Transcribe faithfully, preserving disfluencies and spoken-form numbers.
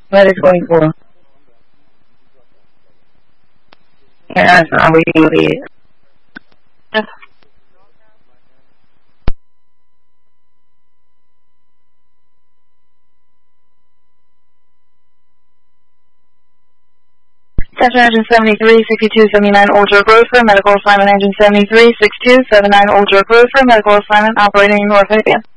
What is twenty-four? Yeah, that's not where you live. Section Engine seventy-three, sixty-two, seventy-nine, Old York Road for medical assignment. Engine seventy-three, sixty-two, seventy-nine, Old York Road for medical assignment, operating in North Arabia.